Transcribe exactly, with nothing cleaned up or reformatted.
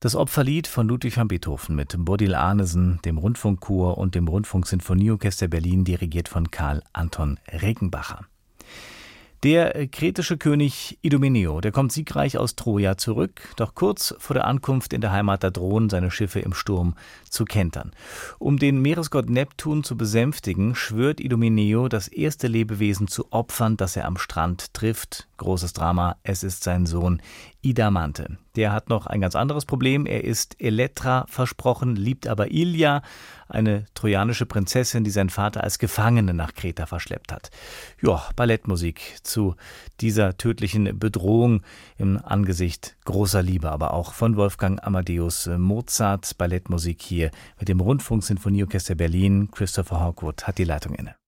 Das Opferlied von Ludwig van Beethoven mit Bodil Arnesen, dem Rundfunkchor und dem Rundfunksinfonieorchester Berlin, dirigiert von Karl Anton Regenbacher. Der kretische König Idomeneo, der kommt siegreich aus Troja zurück, doch kurz vor der Ankunft in der Heimat da drohen seine Schiffe im Sturm zu kentern. Um den Meeresgott Neptun zu besänftigen, schwört Idomeneo, das erste Lebewesen zu opfern, das er am Strand trifft. Großes Drama, es ist sein Sohn Idamante. Der hat noch ein ganz anderes Problem. Er ist Elektra versprochen, liebt aber Ilia, eine trojanische Prinzessin, die sein Vater als Gefangene nach Kreta verschleppt hat. Ja, Ballettmusik zu dieser tödlichen Bedrohung im Angesicht großer Liebe, aber auch von Wolfgang Amadeus Mozart. Ballettmusik hier mit dem Rundfunksinfonieorchester Berlin. Christopher Hawkwood hat die Leitung inne.